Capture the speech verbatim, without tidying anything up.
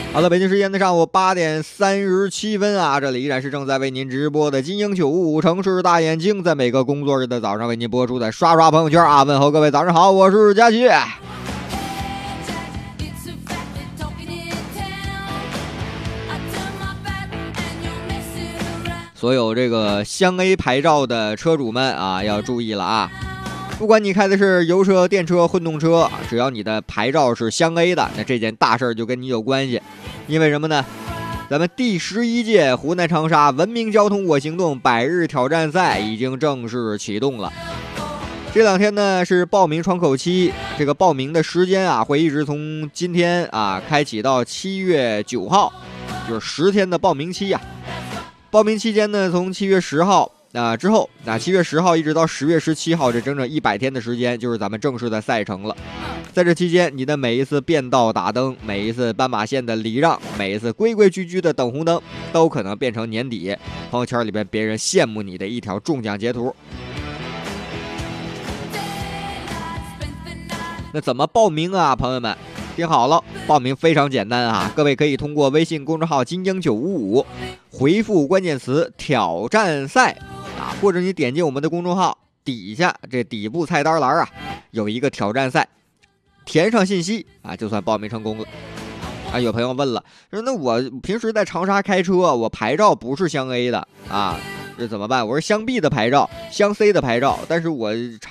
好了，北京时间的上午八点三十七分啊，这里依然是正在为您直播的金鹰九五五城市大眼睛，在每个工作日的早上为您播出的刷刷朋友圈啊，问候各位早上好，我是佳琪。所有这个湘 A 牌照的车主们啊，要注意了啊！不管你开的是油车、电车、混动车，只要你的牌照是湘 A 的，那这件大事就跟你有关系。因为什么呢？咱们第十一届湖南长沙文明交通我行动百日挑战赛已经正式启动了。这两天呢是报名窗口期，这个报名的时间啊会一直从今天啊开启到七月九号，就是十天的报名期呀、啊。报名期间呢，从七月十号啊、呃、之后，啊七月十号一直到十月十七号，这整整一百天的时间，就是咱们正式的赛程了。在这期间，你的每一次变道打灯，每一次斑马线的礼让，每一次规规矩矩的等红灯，都可能变成年底朋友圈里边别人羡慕你的一条中奖截图。那怎么报名啊，朋友们？听好了，报名非常简单啊！各位可以通过微信公众号金鹰九五五回复关键词挑战赛啊，或者你点击我们的公众号底下这底部菜单栏啊，有一个挑战赛，填上信息啊，就算报名成功了。啊，有朋友问了，说那我平时在长沙开车，我牌照不是湘 A 的啊，这怎么办？我是湘 B 的牌照，湘 C 的牌照，但是我长